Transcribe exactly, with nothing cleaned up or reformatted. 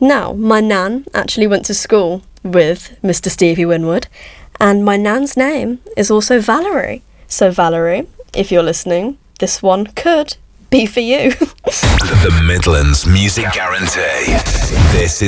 Now, my nan actually went to school with Mister Stevie Winwood, and my nan's name is also Valerie. So Valerie, if you're listening, this one could be for you. The Midlands Music Guarantee. This is